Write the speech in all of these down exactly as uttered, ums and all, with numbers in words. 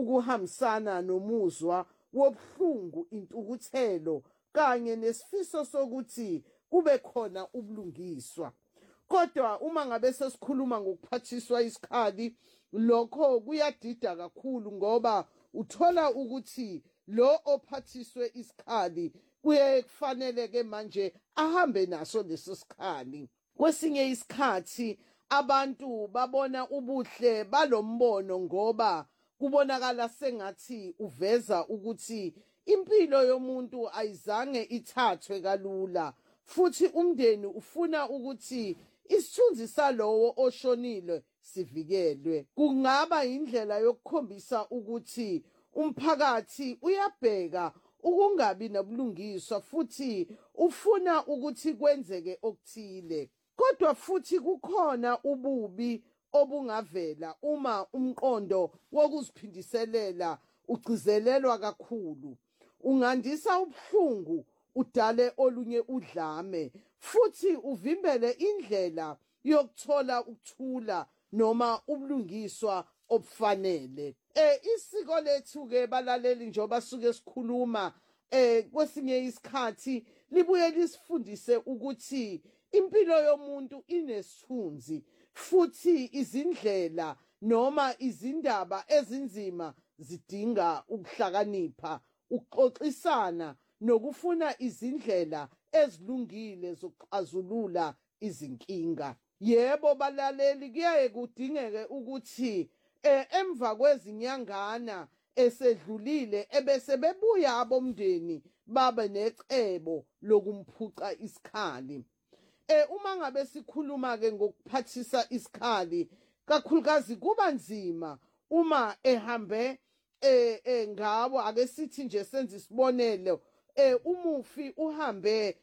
ukuhambisana nomuzwa wobuhlungu, intukuthelo kanye nesifiso sokuthi kube khona ubulungiswa. Kodwa uma ngabe sesikhuluma ngokuphathiswa isikhali, lokho kuyadida kakhulu ngoba uthola ukuthi lo ophathiswe isikhali kuye kufanele ke manje ahambe naso leso sikhali. Kwesinye isikhathi abantu babona ubuhle balombono ngoba kubonakala sengathi uveza ukuthi impilo yomuntu ayizange ithathwe kalula, futhi umndeni ufuna ukuthi isithunzi salowo oshonile sivikelwe. Kungaba indlela yokukhombisa ukuthi umphakathi uyabheka ukungabi nobulungiswa futhi ufuna ukuthi kwenzeke okuthile. Kodwa futhi kukhona ububi obungavela uma umqondo wokuziphindiselela ugcizelelwa kakhulu. Ungandisa ubuhlungu, udale olunye udlame, futhi uvimbele indlela yokuthola ukuthula noma ubulungiswa obufanele. Eh isiko lethu ke balaleli, njoba suke sikhuluma eh kwesinye isikhathi libuye lisifundise ukuthi impilo yomuntu inesithunzi, futhi izindlela noma izindaba ezinzima zidinga ukuhlakanipha, ukuxoxisana nokufuna izindlela ezilungile zokuxazulula izinkinga. Yebo balaleli, kuyaye kudingeke ukuthi eh emva kwezinyangana esedlulile ebese bebuya abomndeni babe necebo lokumphuca isikhali. Eh uma ngabe sikhuluma ke ngokuphathisa isikhali, kakhulukazi kuba nzima uma ehambe eh eh ngawo, ake sithi nje senze isibonelo, eh umufi uhambe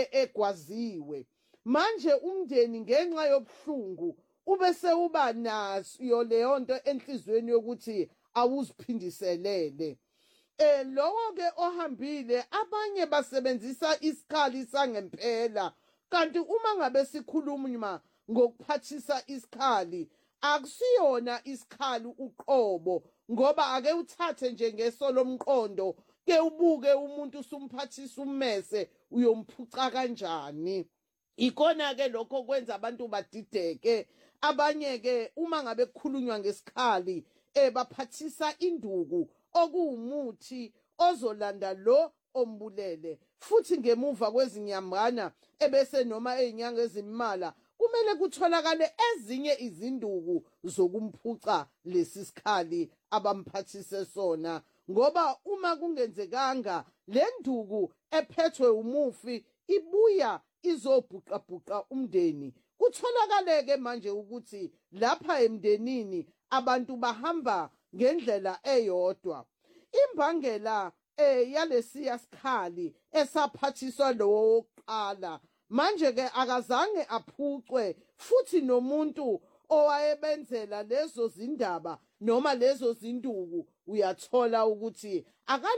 egwaziwe. Manje umndeni ngenxa yobuhlungu ubese uba naso leyo nto enhlizweni yokuthi awuziphindiselele. Eh lowo ke ohambile, abanye basebenzisa isikhali sangempela, kanti uma ngabe sikhuluma ngokuphathisa isikhali, akusiyona isikhali uqobo, ngoba ake uthathe nje ngeso lomqondo ke ubuke umuntu usumphathisa ummese uyomphuca kanjani. Ikona ke lokho kwenza abantu badideke. Abanye ke uma ngabe kukhulunywa ngesikhali eh baphathisa induku okuwumuthi ozolanda lo ombulele, futhi ngemuva kwezinyambana ebese noma einyanga ezimala kumele kutholakale ezinye izinduku zokumphuca lesi sikhali abamphathise sona, ngoba uma kungenzekanga le nduku ephethwe umufi ibuya izobhuqabhuqa umndeni. Kutholakaleke manje ukuthi lapha emndenini abantu bahamba ngendlela eyodwa. Imbangela eh yalesiya sikhali esaphathiswa lowo wokuqala manje ke akazange aphucwe, futhi nomuntu owayebenzela lezo zindaba noma lezo zinduku uyathola ukuthi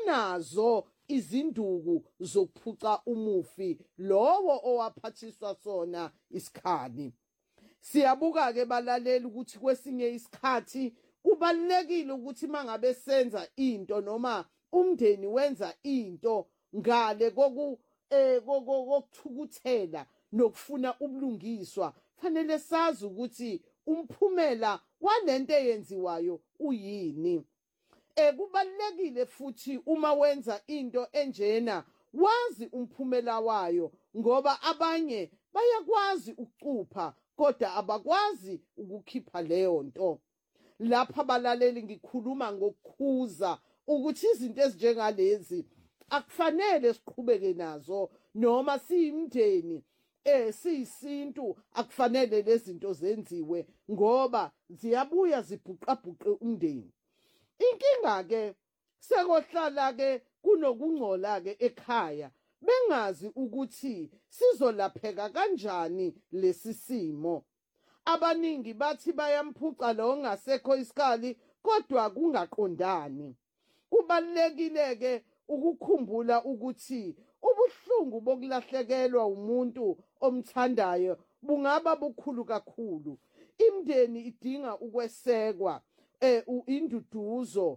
akanazo izinduku zokuphuca umufi lowo owaphathiswa sona isikhali. Siyabuka ke balaleli ukuthi kwesinye isikhathi kubalekile ukuthi mangabe senza into noma umndeni wenza into ngale koku eh kokuthukuthela nokufuna ubulungiswa, fanele sazi ukuthi umphumela walento eyenziwayo uyini. Eh kubalekile futhi uma wenza into enjena wazi umphumela wayo, ngoba abanye bayakwazi ukucupha kodwa abakwazi ukukhipha leyo nto. Lapha balaleli ngikhuluma ngokukhuza ukuthi izinto ezinjengalezi akufanele siqhubeke nazo, noma siyimndeni eh siyisintu akufanele lezi zinto zenziwe ngoba ziyabuya zibhuqabhuqe umndeni. Inkinga ke sekohlala ke kunokungcola ke ekhaya, bengazi ukuthi sizolapheka kanjani lesi simo. Abaningi bathi bayamphuca lo ngasekho isikhali kodwa kungaqondani. Kubalekile ke ukukhumbula ukuthi ubuhlungu bokulahlekelwa umuntu omthandayo bungaba bukhulu kakhulu. Imndeni idinga ukwesekwa, eh induduzo